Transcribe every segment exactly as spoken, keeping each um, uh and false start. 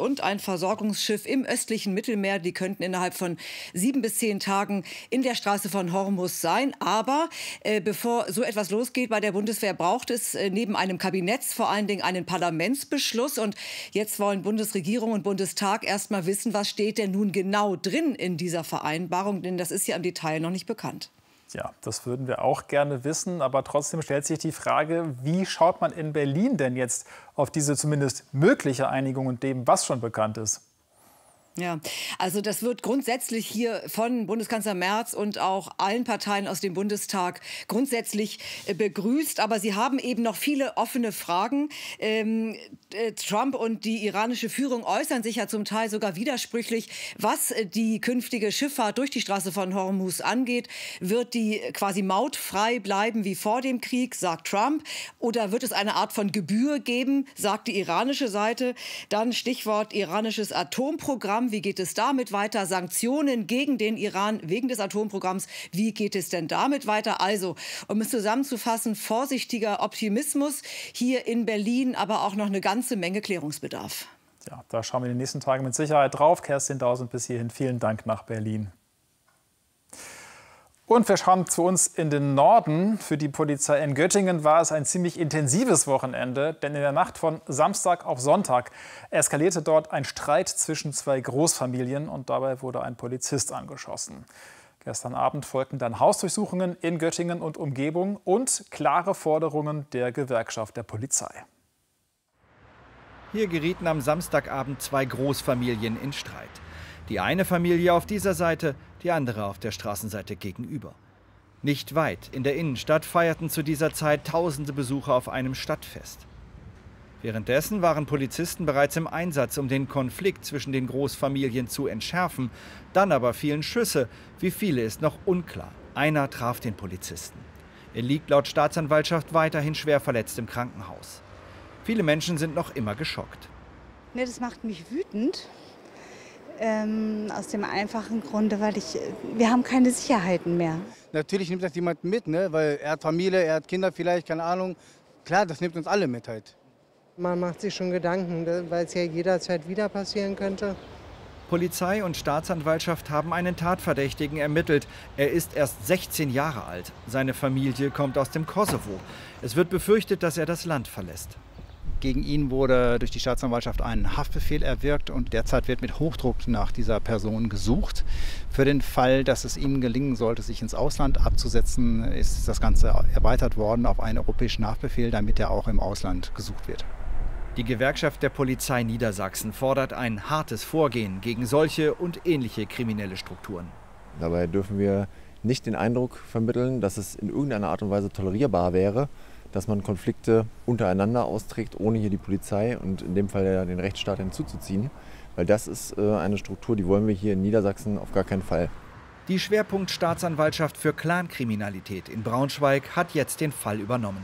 und ein Versorgungsschiff im östlichen Mittelmeer. Die könnten innerhalb von sieben bis zehn Tagen in der Straße von Hormuz sein. Aber äh, bevor so etwas losgeht bei der Bundeswehr, braucht es äh, neben einem Kabinetts vor allen Dingen einen Parlamentsbeschluss. Und jetzt wollen Bundesregierung und Bundestag erst mal wissen, was steht denn nun genau drin in dieser Vereinbarung. Denn das ist ja im Detail noch nicht bekannt. Ja, das würden wir auch gerne wissen. Aber trotzdem stellt sich die Frage, wie schaut man in Berlin denn jetzt auf diese zumindest mögliche Einigung und dem, was schon bekannt ist? Ja, also das wird grundsätzlich hier von Bundeskanzler Merz und auch allen Parteien aus dem Bundestag grundsätzlich äh, begrüßt. Aber sie haben eben noch viele offene Fragen. Ähm, äh, Trump und die iranische Führung äußern sich ja zum Teil sogar widersprüchlich, was äh, die künftige Schifffahrt durch die Straße von Hormuz angeht. Wird die quasi mautfrei bleiben wie vor dem Krieg, sagt Trump? Oder wird es eine Art von Gebühr geben, sagt die iranische Seite? Dann Stichwort iranisches Atomprogramm. Wie geht es damit weiter? Sanktionen gegen den Iran wegen des Atomprogramms. Wie geht es denn damit weiter? Also, um es zusammenzufassen, vorsichtiger Optimismus hier in Berlin, aber auch noch eine ganze Menge Klärungsbedarf. Ja, da schauen wir in den nächsten Tagen mit Sicherheit drauf. Kerstin Tausend bis hierhin. Vielen Dank nach Berlin. Und wir schauen zu uns in den Norden. Für die Polizei in Göttingen war es ein ziemlich intensives Wochenende, denn in der Nacht von Samstag auf Sonntag eskalierte dort ein Streit zwischen zwei Großfamilien und dabei wurde ein Polizist angeschossen. Gestern Abend folgten dann Hausdurchsuchungen in Göttingen und Umgebung und klare Forderungen der Gewerkschaft der Polizei. Hier gerieten am Samstagabend zwei Großfamilien in Streit. Die eine Familie auf dieser Seite, die andere auf der Straßenseite gegenüber. Nicht weit in der Innenstadt feierten zu dieser Zeit tausende Besucher auf einem Stadtfest. Währenddessen waren Polizisten bereits im Einsatz, um den Konflikt zwischen den Großfamilien zu entschärfen. Dann aber fielen Schüsse. Wie viele ist noch unklar. Einer traf den Polizisten. Er liegt laut Staatsanwaltschaft weiterhin schwer verletzt im Krankenhaus. Viele Menschen sind noch immer geschockt. Ne, das macht mich wütend. Ähm, aus dem einfachen Grunde, weil ich, wir haben keine Sicherheiten mehr. Natürlich nimmt das jemand mit, ne? Weil er hat Familie, er hat Kinder vielleicht, keine Ahnung. Klar, das nimmt uns alle mit halt. Man macht sich schon Gedanken, weil es ja jederzeit wieder passieren könnte. Polizei und Staatsanwaltschaft haben einen Tatverdächtigen ermittelt. Er ist erst sechzehn Jahre alt. Seine Familie kommt aus dem Kosovo. Es wird befürchtet, dass er das Land verlässt. Gegen ihn wurde durch die Staatsanwaltschaft ein Haftbefehl erwirkt und derzeit wird mit Hochdruck nach dieser Person gesucht. Für den Fall, dass es ihm gelingen sollte, sich ins Ausland abzusetzen, ist das Ganze erweitert worden auf einen europäischen Haftbefehl, damit er auch im Ausland gesucht wird. Die Gewerkschaft der Polizei Niedersachsen fordert ein hartes Vorgehen gegen solche und ähnliche kriminelle Strukturen. Dabei dürfen wir nicht den Eindruck vermitteln, dass es in irgendeiner Art und Weise tolerierbar wäre, dass man Konflikte untereinander austrägt, ohne hier die Polizei und in dem Fall den Rechtsstaat hinzuzuziehen. Weil das ist eine Struktur, die wollen wir hier in Niedersachsen auf gar keinen Fall. Die Schwerpunktstaatsanwaltschaft für Clankriminalität in Braunschweig hat jetzt den Fall übernommen.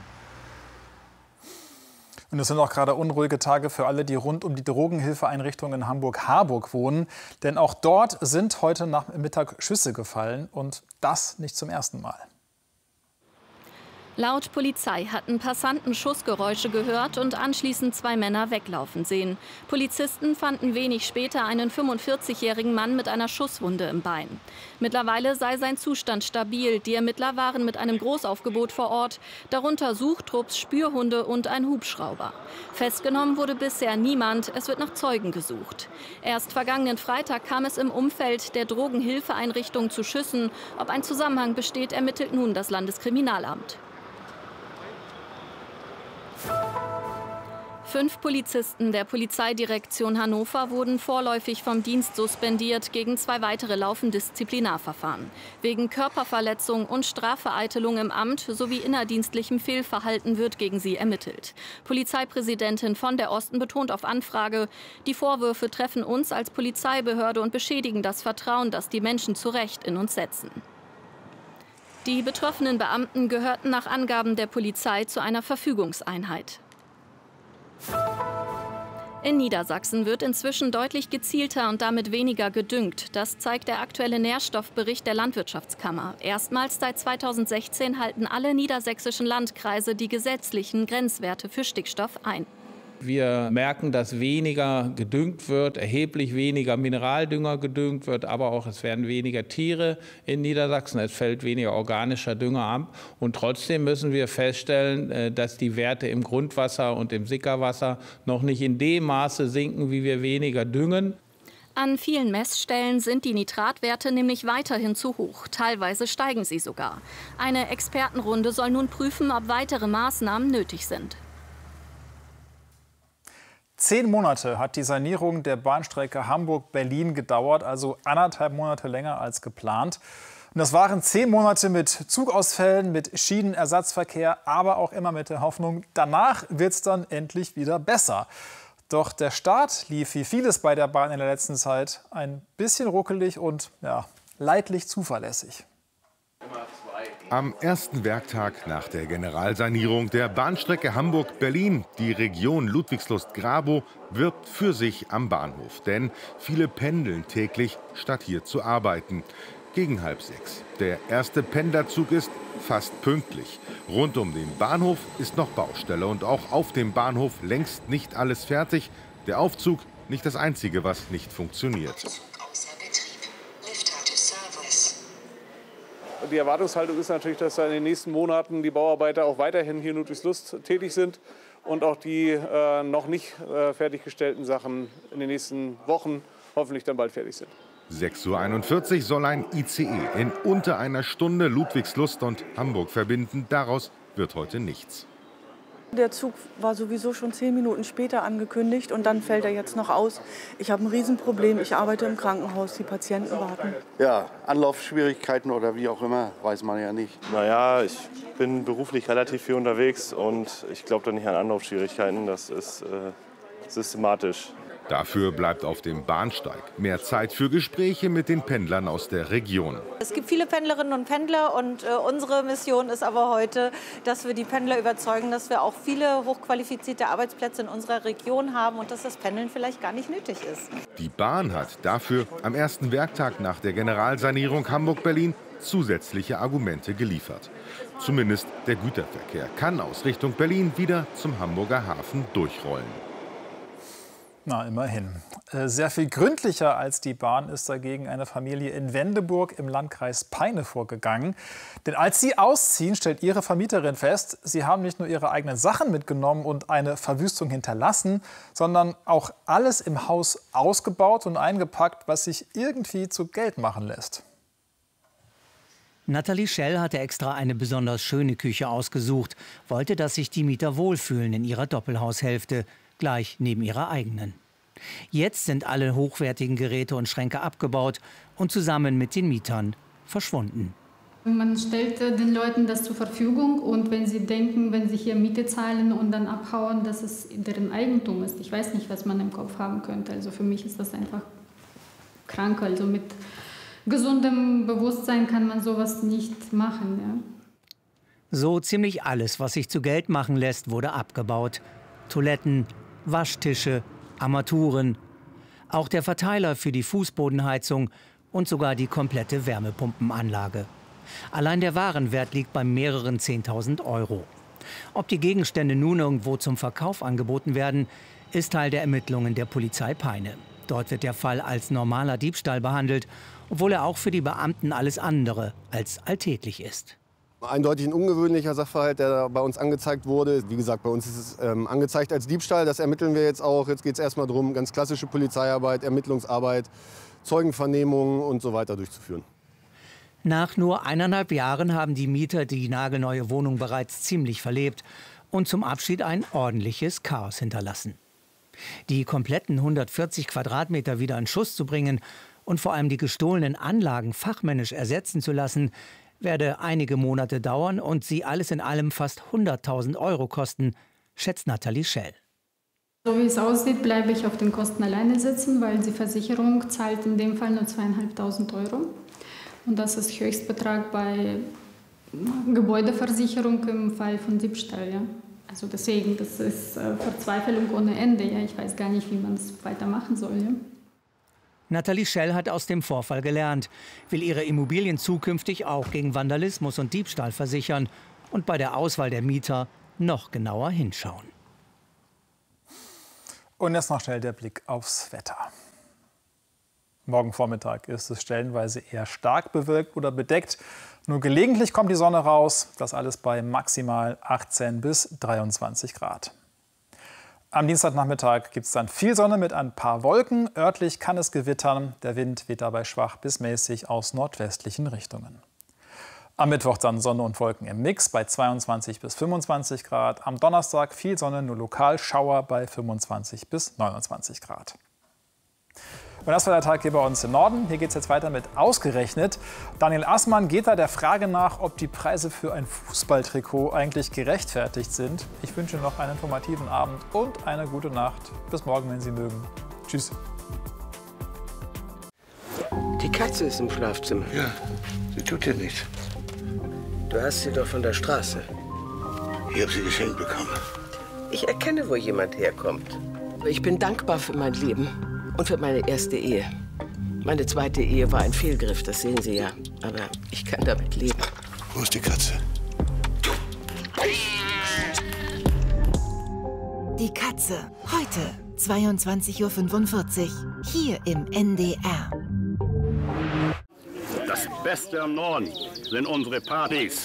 Und es sind auch gerade unruhige Tage für alle, die rund um die Drogenhilfeeinrichtung in Hamburg-Harburg wohnen. Denn auch dort sind heute Nachmittag Schüsse gefallen und das nicht zum ersten Mal. Laut Polizei hatten Passanten Schussgeräusche gehört und anschließend zwei Männer weglaufen sehen. Polizisten fanden wenig später einen fünfundvierzigjährigen Mann mit einer Schusswunde im Bein. Mittlerweile sei sein Zustand stabil. Die Ermittler waren mit einem Großaufgebot vor Ort, darunter Suchtrupps, Spürhunde und ein Hubschrauber. Festgenommen wurde bisher niemand, es wird nach Zeugen gesucht. Erst vergangenen Freitag kam es im Umfeld der Drogenhilfeeinrichtung zu Schüssen. Ob ein Zusammenhang besteht, ermittelt nun das Landeskriminalamt. Fünf Polizisten der Polizeidirektion Hannover wurden vorläufig vom Dienst suspendiert. Gegen zwei weitere laufen Disziplinarverfahren. Wegen Körperverletzung und Strafvereitelung im Amt sowie innerdienstlichem Fehlverhalten wird gegen sie ermittelt. Polizeipräsidentin von der Osten betont auf Anfrage, die Vorwürfe treffen uns als Polizeibehörde und beschädigen das Vertrauen, das die Menschen zu Recht in uns setzen. Die betroffenen Beamten gehörten nach Angaben der Polizei zu einer Verfügungseinheit. In Niedersachsen wird inzwischen deutlich gezielter und damit weniger gedüngt. Das zeigt der aktuelle Nährstoffbericht der Landwirtschaftskammer. Erstmals seit zweitausendsechzehn halten alle niedersächsischen Landkreise die gesetzlichen Grenzwerte für Stickstoff ein. Wir merken, dass weniger gedüngt wird, erheblich weniger Mineraldünger gedüngt wird, aber auch es werden weniger Tiere in Niedersachsen, es fällt weniger organischer Dünger ab. Und trotzdem müssen wir feststellen, dass die Werte im Grundwasser und im Sickerwasser noch nicht in dem Maße sinken, wie wir weniger düngen. An vielen Messstellen sind die Nitratwerte nämlich weiterhin zu hoch. Teilweise steigen sie sogar. Eine Expertenrunde soll nun prüfen, ob weitere Maßnahmen nötig sind. Zehn Monate hat die Sanierung der Bahnstrecke Hamburg-Berlin gedauert, also anderthalb Monate länger als geplant. Und das waren zehn Monate mit Zugausfällen, mit Schienenersatzverkehr, aber auch immer mit der Hoffnung, danach wird es dann endlich wieder besser. Doch der Start lief wie vieles bei der Bahn in der letzten Zeit ein bisschen ruckelig und ja, leidlich zuverlässig. Am ersten Werktag nach der Generalsanierung der Bahnstrecke Hamburg-Berlin, die Region Ludwigslust-Grabow, wirbt für sich am Bahnhof. Denn viele pendeln täglich, statt hier zu arbeiten. Gegen halb sechs. Der erste Pendlerzug ist fast pünktlich. Rund um den Bahnhof ist noch Baustelle und auch auf dem Bahnhof längst nicht alles fertig. Der Aufzug nicht das Einzige, was nicht funktioniert. Die Erwartungshaltung ist natürlich, dass da in den nächsten Monaten die Bauarbeiter auch weiterhin hier in Ludwigslust tätig sind und auch die äh, noch nicht äh, fertiggestellten Sachen in den nächsten Wochen hoffentlich dann bald fertig sind. sechs Uhr einundvierzig soll ein I C E in unter einer Stunde Ludwigslust und Hamburg verbinden. Daraus wird heute nichts. Der Zug war sowieso schon zehn Minuten später angekündigt und dann fällt er jetzt noch aus. Ich habe ein Riesenproblem. Ich arbeite im Krankenhaus, die Patienten warten. Ja, Anlaufschwierigkeiten oder wie auch immer, weiß man ja nicht. Naja, ich bin beruflich relativ viel unterwegs und ich glaube da nicht an Anlaufschwierigkeiten. Das ist äh, systematisch. Dafür bleibt auf dem Bahnsteig mehr Zeit für Gespräche mit den Pendlern aus der Region. Es gibt viele Pendlerinnen und Pendler und äh, unsere Mission ist aber heute, dass wir die Pendler überzeugen, dass wir auch viele hochqualifizierte Arbeitsplätze in unserer Region haben und dass das Pendeln vielleicht gar nicht nötig ist. Die Bahn hat dafür am ersten Werktag nach der Generalsanierung Hamburg-Berlin zusätzliche Argumente geliefert. Zumindest der Güterverkehr kann aus Richtung Berlin wieder zum Hamburger Hafen durchrollen. Na, immerhin. Sehr viel gründlicher als die Bahn ist dagegen eine Familie in Wendeburg im Landkreis Peine vorgegangen. Denn als sie ausziehen, stellt ihre Vermieterin fest, sie haben nicht nur ihre eigenen Sachen mitgenommen und eine Verwüstung hinterlassen, sondern auch alles im Haus ausgebaut und eingepackt, was sich irgendwie zu Geld machen lässt. Nathalie Schell hatte extra eine besonders schöne Küche ausgesucht, wollte, dass sich die Mieter wohlfühlen in ihrer Doppelhaushälfte, gleich neben ihrer eigenen. Jetzt sind alle hochwertigen Geräte und Schränke abgebaut und zusammen mit den Mietern verschwunden. Man stellt den Leuten das zur Verfügung und wenn sie denken, wenn sie hier Miete zahlen und dann abhauen, dass es deren Eigentum ist. Ich weiß nicht, was man im Kopf haben könnte. Also für mich ist das einfach krank. Also mit gesundem Bewusstsein kann man sowas nicht machen. Ja. So ziemlich alles, was sich zu Geld machen lässt, wurde abgebaut. Toiletten, Waschtische, Armaturen, auch der Verteiler für die Fußbodenheizung und sogar die komplette Wärmepumpenanlage. Allein der Warenwert liegt bei mehreren zehntausend Euro. Ob die Gegenstände nun irgendwo zum Verkauf angeboten werden, ist Teil der Ermittlungen der Polizei Peine. Dort wird der Fall als normaler Diebstahl behandelt, obwohl er auch für die Beamten alles andere als alltäglich ist. Eindeutig ein ungewöhnlicher Sachverhalt, der bei uns angezeigt wurde. Wie gesagt, bei uns ist es ähm, angezeigt als Diebstahl. Das ermitteln wir jetzt auch. Jetzt geht es erstmal darum, ganz klassische Polizeiarbeit, Ermittlungsarbeit, Zeugenvernehmungen und so weiter durchzuführen. Nach nur eineinhalb Jahren haben die Mieter die nagelneue Wohnung bereits ziemlich verlebt und zum Abschied ein ordentliches Chaos hinterlassen. Die kompletten hundertvierzig Quadratmeter wieder in Schuss zu bringen und vor allem die gestohlenen Anlagen fachmännisch ersetzen zu lassen, werde einige Monate dauern und sie alles in allem fast hunderttausend Euro kosten, schätzt Nathalie Schell. So wie es aussieht, bleibe ich auf den Kosten alleine sitzen, weil die Versicherung zahlt in dem Fall nur zweieinhalbtausend Euro. Und das ist Höchstbetrag bei Gebäudeversicherung im Fall von Diebstahl. Ja. Also deswegen, das ist äh, Verzweiflung ohne Ende. Ja. Ich weiß gar nicht, wie man es weitermachen soll. Ja. Nathalie Schell hat aus dem Vorfall gelernt, will ihre Immobilien zukünftig auch gegen Vandalismus und Diebstahl versichern und bei der Auswahl der Mieter noch genauer hinschauen. Und jetzt noch schnell der Blick aufs Wetter. Morgen Vormittag ist es stellenweise eher stark bewölkt oder bedeckt. Nur gelegentlich kommt die Sonne raus. Das alles bei maximal achtzehn bis dreiundzwanzig Grad. Am Dienstagnachmittag gibt es dann viel Sonne mit ein paar Wolken. Örtlich kann es gewittern. Der Wind weht dabei schwach bis mäßig aus nordwestlichen Richtungen. Am Mittwoch dann Sonne und Wolken im Mix bei zweiundzwanzig bis fünfundzwanzig Grad. Am Donnerstag viel Sonne, nur lokal Schauer bei fünfundzwanzig bis neunundzwanzig Grad. Und das war der Tag hier bei uns im Norden. Hier geht es jetzt weiter mit Ausgerechnet. Daniel Assmann geht da der Frage nach, ob die Preise für ein Fußballtrikot eigentlich gerechtfertigt sind. Ich wünsche noch einen informativen Abend und eine gute Nacht. Bis morgen, wenn Sie mögen. Tschüss. Die Katze ist im Schlafzimmer. Ja, sie tut dir nichts. Du hast sie doch von der Straße. Ich habe sie geschenkt bekommen. Ich erkenne, wo jemand herkommt. Ich bin dankbar für mein Leben. Und für meine erste Ehe. Meine zweite Ehe war ein Fehlgriff, das sehen Sie ja. Aber ich kann damit leben. Wo ist die Katze? Die Katze. Heute, zweiundzwanzig Uhr fünfundvierzig. Hier im N D R. Das Beste am Norden sind unsere Partys.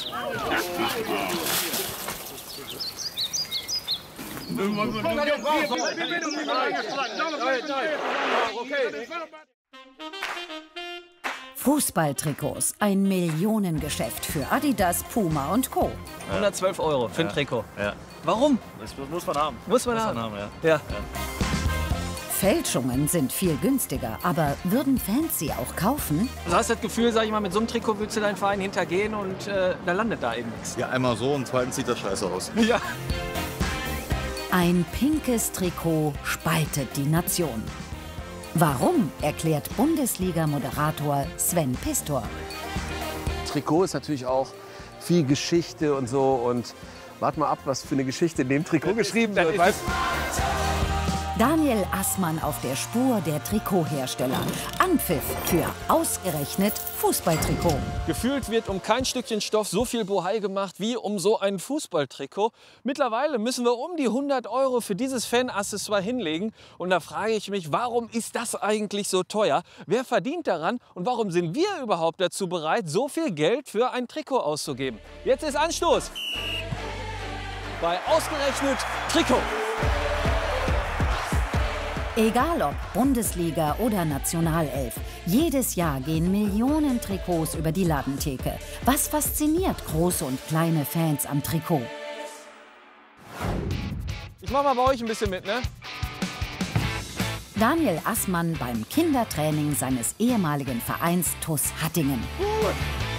Fußballtrikots, ein Millionengeschäft für Adidas, Puma und Co. hundertzwölf Euro für ein Ja. Trikot. Ja. Warum? Das muss man haben. Muss man muss haben. Man haben ja. Ja. Fälschungen sind viel günstiger, aber würden Fans sie auch kaufen? Du hast das Gefühl, sag ich mal, mit so einem Trikot willst du deinen Verein hintergehen und äh, da landet da eben nichts. Ja, einmal so und zweitens sieht das scheiße aus. Ja. Ein pinkes Trikot spaltet die Nation. Warum, erklärt Bundesliga-Moderator Sven Pistor. Trikot ist natürlich auch viel Geschichte und so. Und warte mal ab, was für eine Geschichte in dem Trikot geschrieben wird. Weißt? Daniel Assmann auf der Spur der Trikothersteller. Anpfiff für ausgerechnet Fußballtrikot. Gefühlt wird um kein Stückchen Stoff so viel Bohai gemacht wie um so ein Fußballtrikot. Mittlerweile müssen wir um die hundert Euro für dieses Fan-Accessoire hinlegen. Und da frage ich mich, warum ist das eigentlich so teuer? Wer verdient daran? Und warum sind wir überhaupt dazu bereit, so viel Geld für ein Trikot auszugeben? Jetzt ist Anstoß bei ausgerechnet Trikot. Egal ob Bundesliga oder Nationalelf, jedes Jahr gehen Millionen Trikots über die Ladentheke. Was fasziniert große und kleine Fans am Trikot? Ich mach mal bei euch ein bisschen mit, ne? Daniel Assmann beim Kindertraining seines ehemaligen Vereins T U S Hattingen. Gut.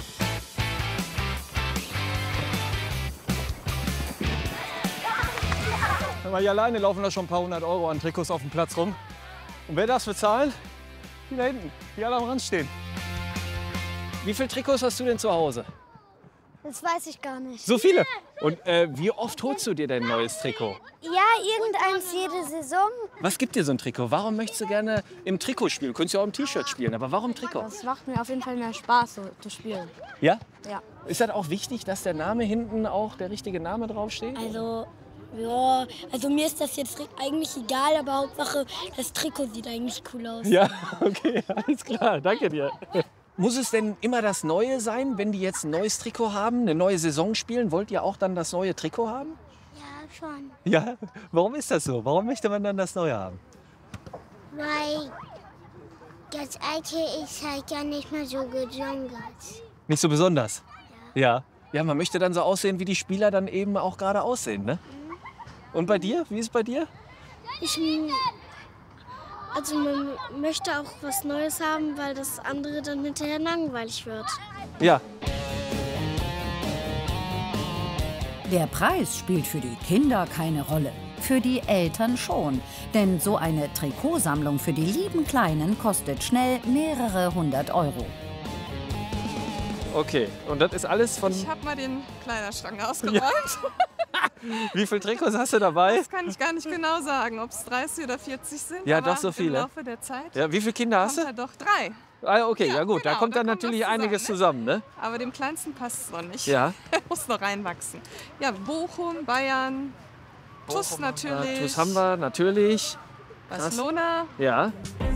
Aber hier alleine laufen da schon ein paar hundert Euro an Trikots auf dem Platz rum. Und wer darf bezahlen? Die da hinten, die alle am Rand stehen. Wie viele Trikots hast du denn zu Hause? Das weiß ich gar nicht. So viele? Und äh, wie oft holst du dir dein neues Trikot? Ja, irgendeins jede Saison. Was gibt dir so ein Trikot? Warum möchtest du gerne im Trikot spielen? Du könntest ja auch im T-Shirt spielen, aber warum Trikot? Das macht mir auf jeden Fall mehr Spaß, so zu spielen. Ja? Ja. Ist das auch wichtig, dass der Name hinten auch der richtige Name draufsteht? Also, ja, also mir ist das jetzt eigentlich egal, aber Hauptsache, das Trikot sieht eigentlich cool aus. Ja, okay, alles klar, danke dir. Muss es denn immer das Neue sein, wenn die jetzt ein neues Trikot haben, eine neue Saison spielen? Wollt ihr auch dann das neue Trikot haben? Ja, schon. Ja, warum ist das so? Warum möchte man dann das Neue haben? Weil das alte ist halt ja nicht mehr so besonders. Nicht so besonders? Ja. Ja, ja, man möchte dann so aussehen, wie die Spieler dann eben auch gerade aussehen, ne? Und bei dir? Wie ist es bei dir? Ich, also man möchte auch was Neues haben, weil das andere dann hinterher langweilig wird. Ja. Der Preis spielt für die Kinder keine Rolle, für die Eltern schon. Denn so eine Trikotsammlung für die lieben Kleinen kostet schnell mehrere hundert Euro. Okay, und das ist alles von... Ich habe mal den Kleiderschrank ausgeräumt. Ja. Wie viele Trikots hast du dabei? Das kann ich gar nicht genau sagen, ob es dreißig oder vierzig sind. Ja, aber doch so viele. Im Laufe der Zeit. Ja, wie viele Kinder hast du? Halt doch drei. Ah, okay, ja, ja gut, genau, da kommt dann da kommt natürlich zusammen, einiges ne? zusammen, ne? Aber dem Kleinsten passt es noch nicht. Ja. Er muss noch reinwachsen. Ja, Bochum, Bayern, T U S natürlich. T U S haben wir, natürlich. Barcelona. Ja.